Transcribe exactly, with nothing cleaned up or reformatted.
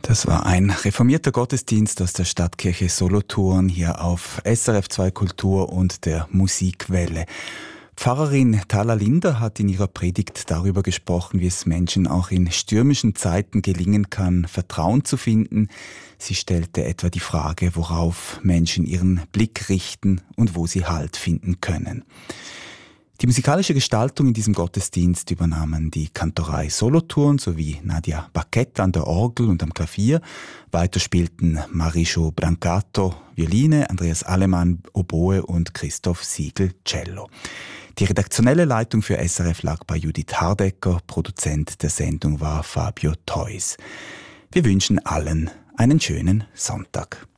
Das war ein reformierter Gottesdienst aus der Stadtkirche Solothurn hier auf S R F zwei Kultur und der Musikwelle. Pfarrerin Thala Linder hat in ihrer Predigt darüber gesprochen, wie es Menschen auch in stürmischen Zeiten gelingen kann, Vertrauen zu finden. Sie stellte etwa die Frage, worauf Menschen ihren Blick richten und wo sie Halt finden können. Die musikalische Gestaltung in diesem Gottesdienst übernahmen die Kantorei Solothurn sowie Nadia Bacchetta an der Orgel und am Klavier. Weiter spielten Marisho Brancato Violine, Andreas Alemann Oboe und Christoph Siegel Cello. Die redaktionelle Leitung für S R F lag bei Judith Hardecker, Produzent der Sendung war Fabio Theus. Wir wünschen allen einen schönen Sonntag.